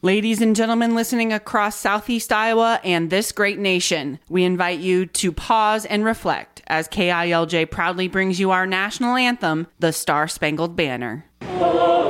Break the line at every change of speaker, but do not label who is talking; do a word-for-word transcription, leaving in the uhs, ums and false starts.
Ladies and gentlemen listening across Southeast Iowa and this great nation, we invite you to pause and reflect as K I L J proudly brings you our national anthem, the Star Spangled Banner.